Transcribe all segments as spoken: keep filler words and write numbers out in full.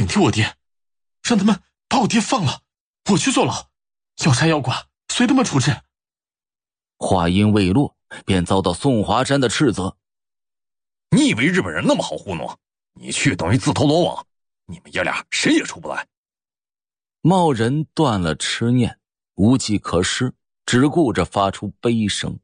替我爹，让他们把我爹放了，我去坐牢，要杀要剐随他们处置。 话音未落，便遭到宋华山的斥责。 你以为日本人那么好糊弄？你去等于自投罗网，你们爷俩谁也出不来。 茂人断了痴念，无计可施，只顾着发出悲声。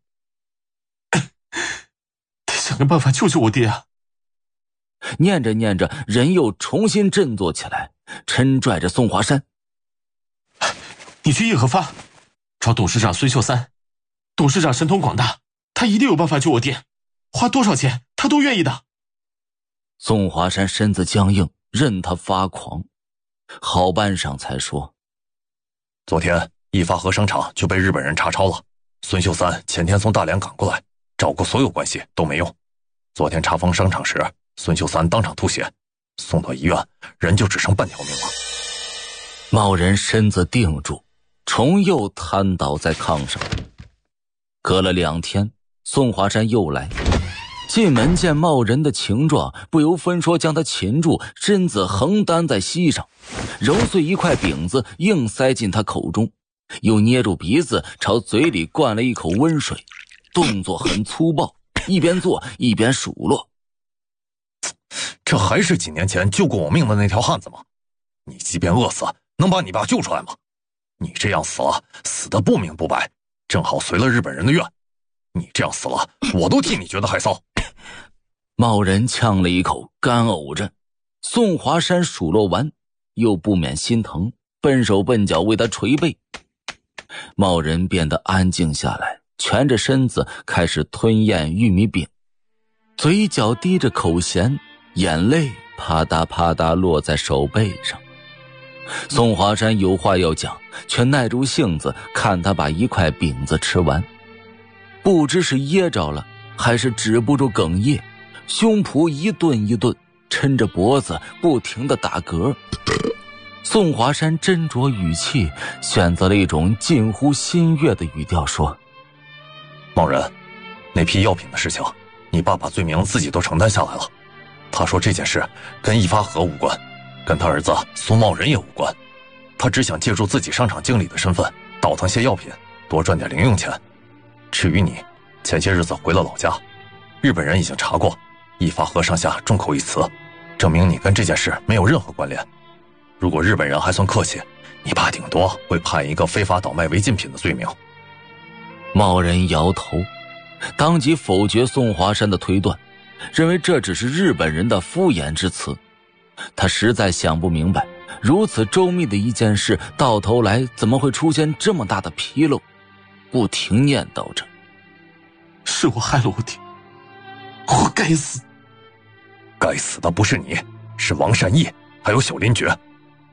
得想个办法救救我爹啊！ 念着念着，人又重新振作起来，嗔拽着宋华山： 你去义和发找董事长孙秀三，董事长神通广大，他一定有办法救我爹，花多少钱他都愿意的。 宋华山身子僵硬，任他发狂，好半晌才说： 昨天义发和商场就被日本人查抄了，孙秀三前天从大连赶过来，找过所有关系都没用。昨天查封商场时，孙秀三当场吐血，送到医院，人就只剩半条命了。 茂人身子定住，重又瘫倒在炕上。隔了两天，宋华山又来，进门见茂人的情状，不由分说将他擒住，身子横担在膝上，揉碎一块饼子硬塞进他口中，又捏住鼻子朝嘴里灌了一口温水，动作很粗暴，一边做一边数落： 这还是几年前救过我命的那条汉子吗？你即便饿死，能把你爸救出来吗？你这样死了，死得不明不白，正好随了日本人的愿。你这样死了，我都替你觉得害臊。 茂人呛了一口，干呕着。宋华山数落完，又不免心疼，笨手笨脚为他捶背。茂人变得安静下来，蜷着身子开始吞咽玉米饼，嘴角滴着口涎，眼泪啪嗒啪嗒落在手背上。宋华山有话要讲，却耐住性子看他把一块饼子吃完，不知是噎着了还是止不住哽咽，胸脯一顿一顿，抻着脖子不停地打嗝。宋华山斟酌语气，选择了一种近乎心悦的语调说： 茂人，那批药品的事情，你爸把罪名自己都承担下来了。他说这件事跟义发和无关，跟他儿子苏茂人也无关，他只想借助自己商场经理的身份倒腾些药品，多赚点零用钱。至于你，前些日子回了老家，日本人已经查过，义发和上下众口一词，证明你跟这件事没有任何关联。如果日本人还算客气，你爸顶多会判一个非法倒卖违禁品的罪名。 茂人摇头，当即否决宋华山的推断，认为这只是日本人的敷衍之词。他实在想不明白，如此周密的一件事，到头来怎么会出现这么大的纰漏，不停念叨着： 是我害了我爹，我该死。 该死的不是你，是王善义还有小林觉。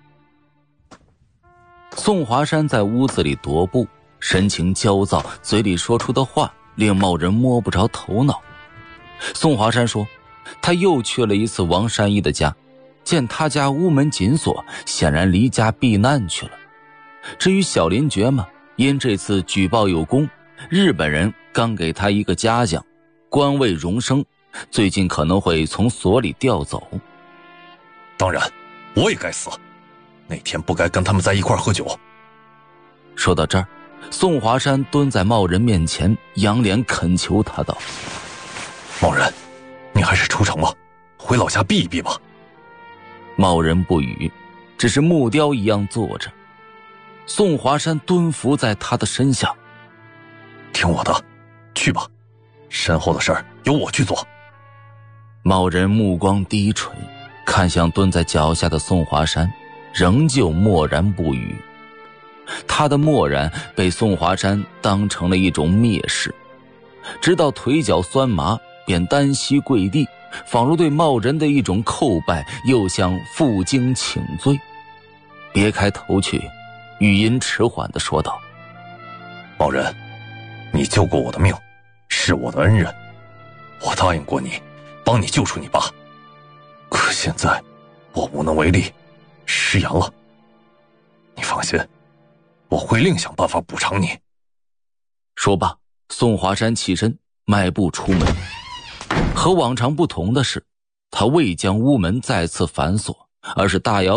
宋华山在屋子里踱步，神情焦躁，嘴里说出的话令茂人摸不着头脑。宋华山说，他又去了一次王善义的家，见他家屋门紧锁，显然离家避难去了。至于小林觉嘛，因这次举报有功，日本人刚给他一个嘉奖，官位荣升，最近可能会从所里调走。 当然，我也该死，那天不该跟他们在一块喝酒。 说到这儿，宋华山蹲在茂人面前，仰脸恳求他道： 茂人，你还是出城吧，回老家避一避吧。 茂人不语，只是木雕一样坐着。宋华山蹲伏在他的身下： 听我的，去吧，身后的事儿由我去做。 茂人目光低垂，看向蹲在脚下的宋华山，仍旧默然不语。他的默然被宋华山当成了一种蔑视，直到腿脚酸麻，便单膝跪地，仿如对茂人的一种叩拜，又像负荆请罪。别开头去，语音迟缓地说道： 茂人，你救过我的命，是我的恩人，我答应过你，帮你救出你爸。可现在我无能为力，食言了。你放心，我会另想办法补偿你。 说罢，宋华山起身迈步出门。和往常不同的是，他未将屋门再次反锁，而是大摇